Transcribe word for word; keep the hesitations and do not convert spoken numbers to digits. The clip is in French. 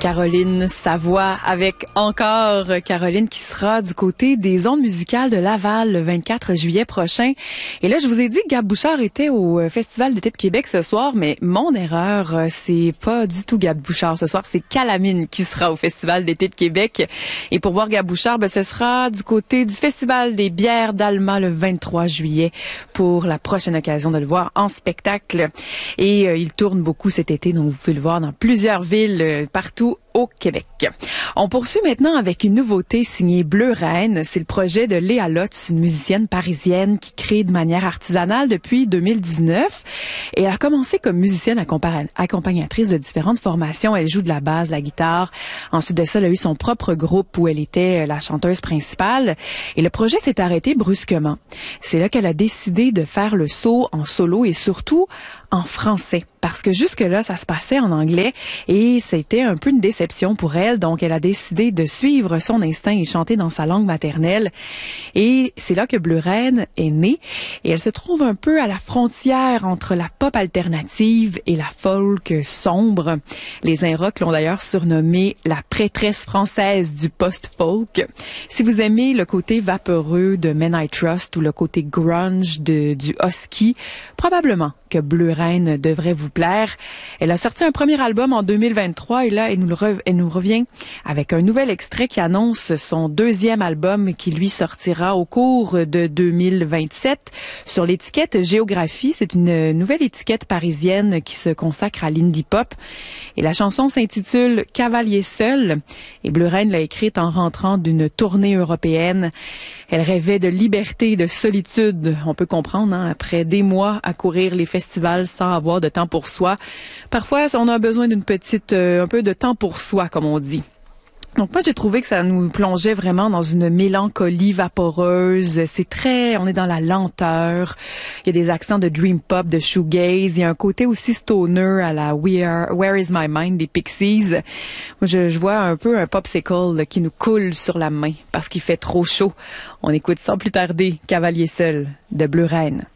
Caroline Savoie avec encore Caroline qui sera du côté des ondes musicales de Laval le vingt-quatre juillet prochain. Et là, je vous ai dit que Gab Bouchard était au Festival d'été de Québec ce soir, mais mon erreur, c'est pas du tout Gab Bouchard ce soir, c'est Calamine qui sera au Festival d'été de Québec. Et pour voir Gab Bouchard, ben, ce sera du côté du Festival des bières d'Alma le vingt-trois juillet pour la prochaine occasion de le voir en spectacle. Et euh, il tourne beaucoup cet été, donc vous pouvez le voir dans plusieurs villes euh, partout au Québec. On poursuit maintenant avec une nouveauté signée Bleu Reine. C'est le projet de Léa Lotz, une musicienne parisienne qui crée de manière artisanale depuis deux mille dix-neuf. Et elle a commencé comme musicienne accompagnatrice de différentes formations. Elle joue de la basse, de la guitare. Ensuite de ça, elle a eu son propre groupe où elle était la chanteuse principale. Et le projet s'est arrêté brusquement. C'est là qu'elle a décidé de faire le saut en solo et surtout en français. Parce que jusque-là, ça se passait en anglais et c'était un peu une déception pour elle. Donc, elle a décidé de suivre son instinct et chanter dans sa langue maternelle. Et c'est là que Bleu Reine est née. Et elle se trouve un peu à la frontière entre la pop alternative et la folk sombre. Les Inrocks l'ont d'ailleurs surnommée la prêtresse française du post-folk. Si vous aimez le côté vaporeux de Men I Trust ou le côté grunge de, du husky, probablement que Bleu Reine devrait vous plaire. Elle a sorti un premier album en deux mille vingt-trois et là, elle nous, re- elle nous revient avec un nouvel extrait qui annonce son deuxième album qui, lui, sortira au cours de deux mille vingt-sept. Sur l'étiquette Géographie, c'est une nouvelle étiquette parisienne qui se consacre à l'indie pop. Et la chanson s'intitule Cavalier seul. Et Bleu Reine l'a écrite en rentrant d'une tournée européenne. Elle rêvait de liberté et de solitude. On peut comprendre, hein, après des mois à courir les festivals sans avoir de temps pour soi. Parfois, on a besoin d'une petite, euh, un peu de temps pour soi, comme on dit. Donc moi, j'ai trouvé que ça nous plongeait vraiment dans une mélancolie vaporeuse. C'est très, on est dans la lenteur. Il y a des accents de dream pop, de shoegaze. Il y a un côté aussi stoner à la We Are, Where Is My Mind des Pixies. Moi, je, je vois un peu un popsicle là, qui nous coule sur la main parce qu'il fait trop chaud. On écoute sans plus tarder Cavalier seul de Bleu Reine.